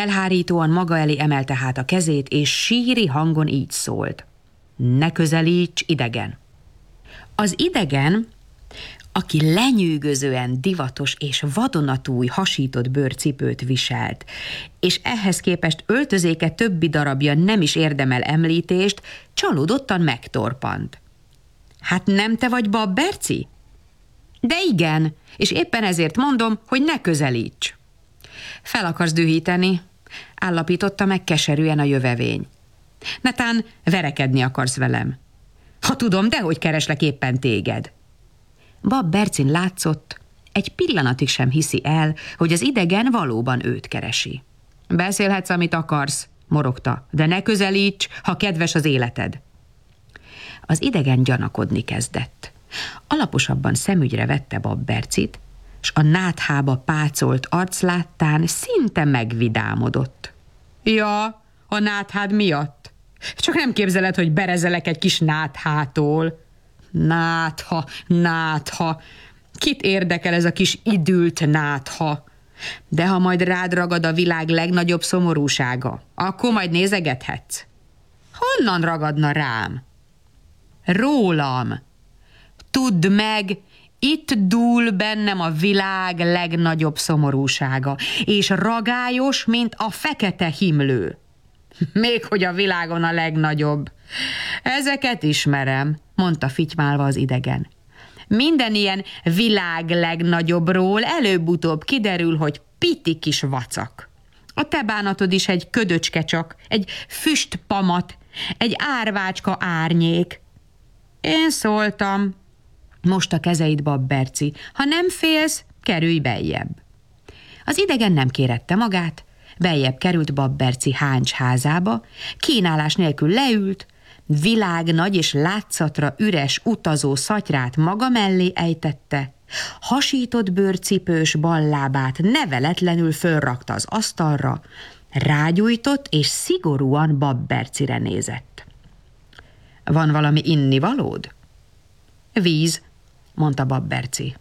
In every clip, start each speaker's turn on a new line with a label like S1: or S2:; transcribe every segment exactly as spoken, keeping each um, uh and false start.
S1: Elhárítóan maga elé emelte hát a kezét, és síri hangon így szólt: ne közelíts, idegen! Az idegen, aki lenyűgözően divatos és vadonatúj hasított bőrcipőt viselt, és ehhez képest öltözéke többi darabja nem is érdemel említést, csalódottan megtorpant. Hát nem te vagy Babberci? De igen, és éppen ezért mondom, hogy ne közelíts. Fel akarsz dühíteni? Állapította meg keserűen a jövevény. Netán verekedni akarsz velem. Ha tudom, dehogy kereslek éppen téged. Babbercin látszott, egy pillanatig sem hiszi el, hogy az idegen valóban őt keresi. Beszélhetsz, amit akarsz, morogta, de ne közelíts, ha kedves az életed. Az idegen gyanakodni kezdett. Alaposabban szemügyre vette Babbercit, s a náthába pácolt arc láttán szinte megvidámodott. Ja, a náthád miatt? Csak nem képzeled, hogy berezelek egy kis náthától. Nátha, nátha, kit érdekel ez a kis idült nátha? De ha majd rád ragad a világ legnagyobb szomorúsága, akkor majd nézegethetsz. Honnan ragadna rám? Rólam. Tudd meg, itt dúl bennem a világ legnagyobb szomorúsága, és ragályos, mint a fekete himlő. Még hogy a világon a legnagyobb. Ezeket ismerem, mondta fitymálva az idegen. Minden ilyen világ legnagyobbról előbb-utóbb kiderül, hogy piti kis vacak. A te bánatod is egy ködöcske csak, egy füstpamat, egy árvácska árnyék. Én szóltam. Most a kezeit, Babberci. Ha nem félsz, kerülj beljebb. Az idegen nem kérette magát, beljebb került Babberci háncs házába, kínálás nélkül leült, világ nagy és látszatra üres utazó szatyrát maga mellé ejtette, hasított bőrcipős ballábát neveletlenül fölrakta az asztalra, rágyújtott és szigorúan Babbercire nézett. Van valami innivalód? Víz, mondta Babberci.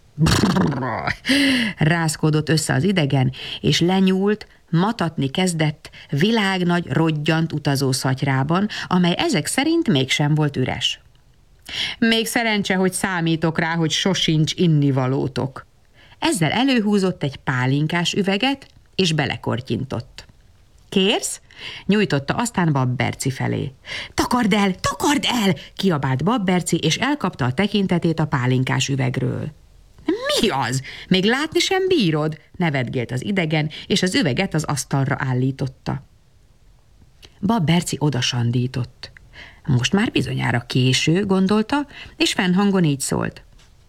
S1: Rázkodott össze az idegen, és lenyúlt, matatni kezdett világnagy, rodgyant utazó szatyrában, amely ezek szerint mégsem volt üres. Még szerencse, hogy számítok rá, hogy sosincs innivalótok. Ezzel előhúzott egy pálinkás üveget, és belekortyintott. Kérsz? Nyújtotta aztán Babberci felé. Takard el, takard el! Kiabált Babberci, és elkapta a tekintetét a pálinkás üvegről. Mi az? Még látni sem bírod? Nevetgélt az idegen, és az üveget az asztalra állította. Babberci odasandított. Most már bizonyára késő, gondolta, és fennhangon így szólt.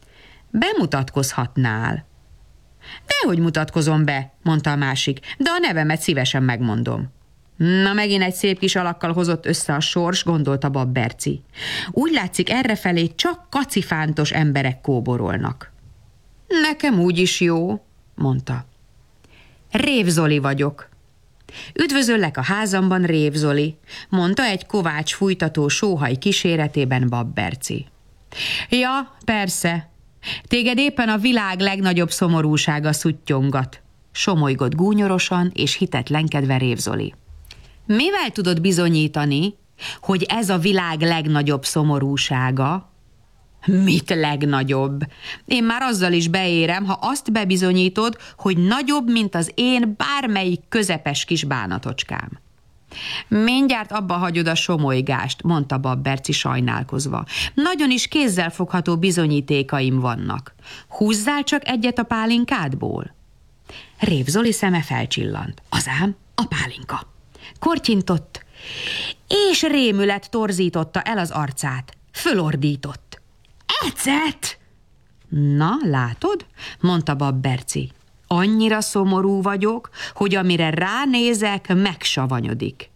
S1: Bemutatkozhatnál. Dehogy mutatkozom be, mondta a másik, de a nevemet szívesen megmondom. Na, megint egy szép kis alakkal hozott össze a sors, gondolta Babberci. Úgy látszik, errefelé csak kacifántos emberek kóborolnak. Nekem úgy is jó, mondta. Rév Zoli vagyok. Üdvözöllek a házamban, Rév Zoli, mondta egy kovács fújtató sóhaj kíséretében Babberci. Ja, persze. Téged éppen a világ legnagyobb szomorúsága szuttyongat, somolygott gúnyorosan és hitetlenkedve Rév Zoli. Mivel tudod bizonyítani, hogy ez a világ legnagyobb szomorúsága? Mit legnagyobb? Én már azzal is beérem, ha azt bebizonyítod, hogy nagyobb, mint az én bármelyik közepes kis bánatocskám. Mindjárt abba hagyod a somolygást, mondta Babberci sajnálkozva. Nagyon is kézzelfogható bizonyítékaim vannak. Húzzál csak egyet a pálinkádból. Rév Zoli szeme felcsillant. Az ám a pálinka. Kortyintott, és rémület torzította el az arcát. Fölordított. Ecet! Na, látod? Mondta Babberci. Annyira szomorú vagyok, hogy amire ránézek, megsavanyodik.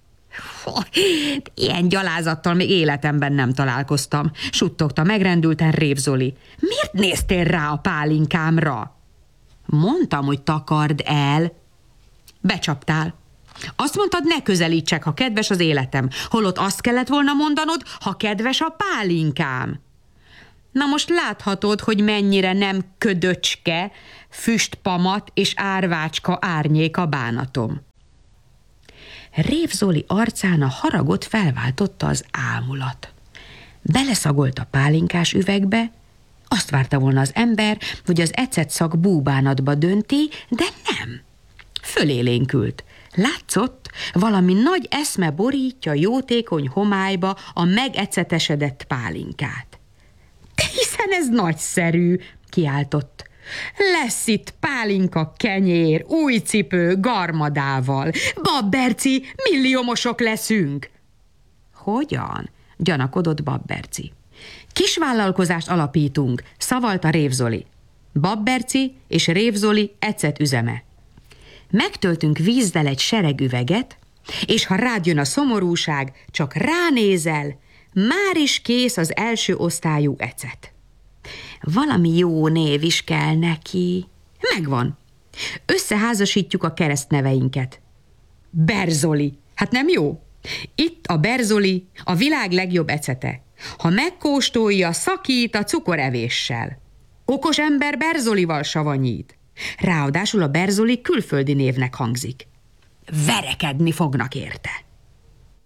S1: Ilyen gyalázattal még életemben nem találkoztam, suttogta megrendülten Rév Zoli. Miért néztél rá a pálinkámra? Mondtam, hogy takard el. Becsaptál. Azt mondtad, ne közelítsek, ha kedves az életem, holott azt kellett volna mondanod, ha kedves a pálinkám. Na most láthatod, hogy mennyire nem ködöcske, füstpamat és árvácska árnyék a bánatom. Rév Zoli arcán a haragot felváltotta az ámulat. Beleszagolt a pálinkás üvegbe, azt várta volna az ember, hogy az ecetszag búbánatba dönti, de nem. Fölélénkült. Látszott, valami nagy eszme borítja jótékony homályba a megecetesedett pálinkát. De hiszen ez nagyszerű, kiáltott. Lesz itt pálinka, kenyér, új cipő, garmadával. Babberci, milliómosok leszünk. Hogyan? Gyanakodott Babberci. Kisvállalkozást alapítunk, szavalta Rév Zoli. Babberci és Rév Zoli ecet üzeme. Megtöltünk vízzel egy sereg üveget, és ha rád jön a szomorúság, csak ránézel, már is kész az első osztályú ecet. Valami jó név is kell neki. Megvan. Összeházasítjuk a keresztneveinket. Berzoli. Hát nem jó? Itt a Berzoli, a világ legjobb ecete. Ha megkóstolja, szakít a cukorevéssel. Okos ember Berzolival savanyít. Ráadásul a Berzoli külföldi névnek hangzik. Verekedni fognak érte.